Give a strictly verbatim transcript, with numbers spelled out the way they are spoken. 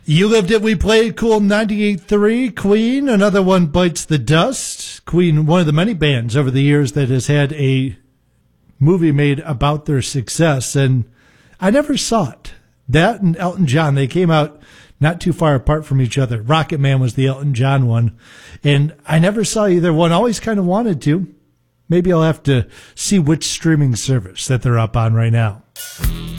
You Lived It, We Played, Cool ninety-eight point three, Queen, another one bites the dust. Queen, one of the many bands over the years that has had a movie made about their success, and I never saw it. That and Elton John, they came out not too far apart from each other. Rocket Man was the Elton John one, and I never saw either one. Always kind of wanted to. Maybe I'll have to see which streaming service that they're up on right now.